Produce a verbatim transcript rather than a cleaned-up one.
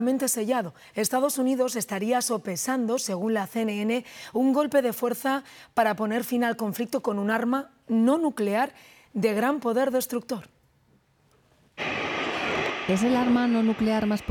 sellado. Estados Unidos estaría sopesando, según la C N N, un golpe de fuerza para poner fin al conflicto con un arma no nuclear de gran poder destructor. ¿Es el arma no nuclear más